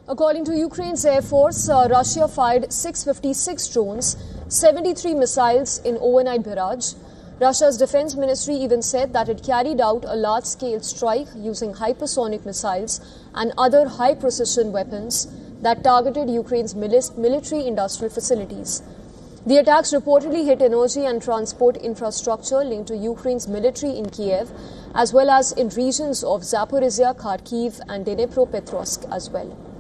According to Ukraine's Air Force, Russia fired 656 drones, 73 missiles in overnight barrage. Russia's defense ministry even said that it carried out a large-scale strike using hypersonic missiles and other high-precision weapons that targeted Ukraine's military-industrial facilities. The attacks reportedly hit energy and transport infrastructure linked to Ukraine's military in Kiev, as well as in regions of Zaporizhia, Kharkiv and Dnipropetrovsk as well.